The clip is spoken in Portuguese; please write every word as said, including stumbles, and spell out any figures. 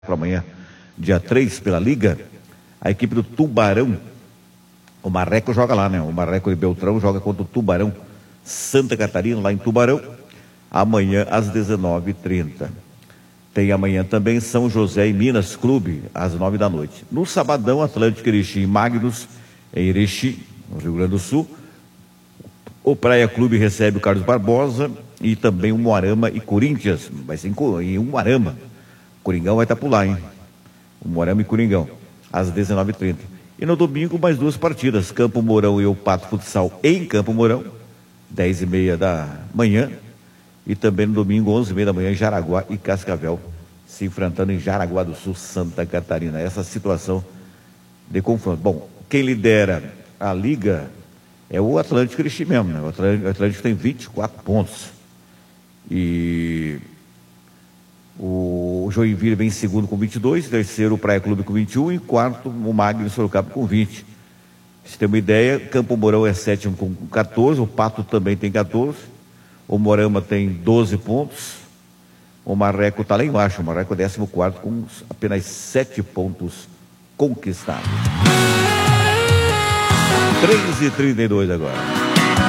para amanhã, dia três, pela Liga, a equipe do Tubarão, o Marreco joga lá, né? O Marreco de Beltrão joga contra o Tubarão, Santa Catarina, lá em Tubarão, amanhã às dezenove e trinta. Tem amanhã também São José e Minas Clube, às nove da noite. No sabadão, Atlântico Erechim e Magnus, em Erechim, no Rio Grande do Sul. O Praia Clube recebe o Carlos Barbosa e também o Moarama e Corinthians. Vai ser em Moarama. Coringão vai estar por lá, hein? O Moarama e Coringão, às dezenove e trinta. E no domingo, mais duas partidas. Campo Mourão e o Pato Futsal em Campo Mourão, dez e meia da manhã. E também no domingo, onze e meia da manhã, Jaraguá e Cascavel, se enfrentando em Jaraguá do Sul, Santa Catarina. Essa situação de confronto. Bom, quem lidera a Liga é o Atlântico Erechim mesmo, né? O Atlântico, o Atlântico tem vinte e quatro pontos. E o Joinville vem em segundo com vinte e dois, terceiro o Praia Clube com vinte e um e quarto o Magnus Sorocaba com vinte. Pra você ter uma ideia, Campo Mourão é sétimo com quatorze, o Pato também tem quatorze, o Moarama tem doze pontos, o Marreco está lá embaixo, o Marreco é décimo quarto com apenas sete pontos conquistados. três e trinta e dois agora.